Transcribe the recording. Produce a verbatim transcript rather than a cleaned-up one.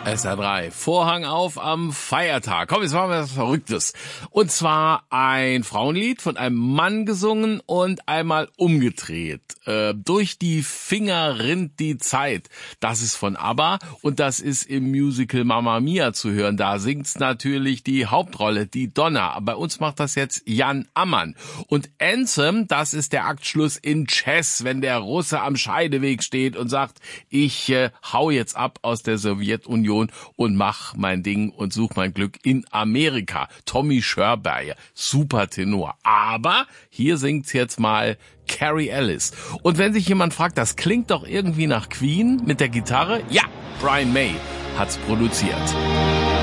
S R drei, Vorhang auf am Feiertag. Komm, jetzt machen wir was Verrücktes. Und zwar ein Frauenlied von einem Mann gesungen und einmal umgedreht. Äh, durch die Finger rinnt die Zeit. Das ist von ABBA und das ist im Musical Mamma Mia zu hören. Da singt's natürlich die Hauptrolle, die Donna. Bei uns macht das jetzt Jan Ammann. Und Anthem, das ist der Aktschluss in Chess, wenn der Russe am Scheideweg steht und sagt, ich äh, hau jetzt ab aus der Sowjetunion und mach mein Ding und such mein Glück in Amerika. Tommy Schörberger, super Tenor. Aber hier singt's jetzt mal Carrie Ellis. Und wenn sich jemand fragt, das klingt doch irgendwie nach Queen mit der Gitarre? Ja, Brian May hat's produziert.